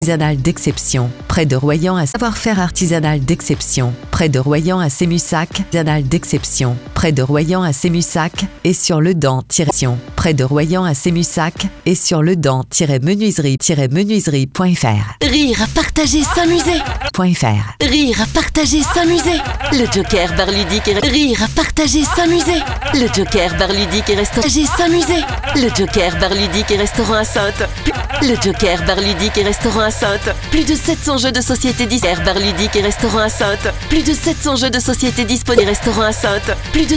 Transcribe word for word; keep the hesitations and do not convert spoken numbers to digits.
Artisanal d'exception, près de Royan à savoir-faire artisanal d'exception, près de Royan à Sémussac, artisanal d'exception, près de Royan à Sémussac, et sur le dent-tion, près de Royan à Sémussac, et sur le dent-menuiserie-menuiserie.fr. Rire, partager, s'amuser. .fr. Rire, partager, s'amuser. Le Joker bar ludique et rire, partager, s'amuser. Le Joker bar ludique et restaurant s'amuser. Le Joker bar ludique et restaurant à Sainte. Le Joker bar ludique et restaurant à Sainte. Plus de sept cents jeux de société disponibles. Bar ludique et restaurant à Sainte. Plus de sept cents jeux de société disponibles. Restaurant à Sainte. Plus de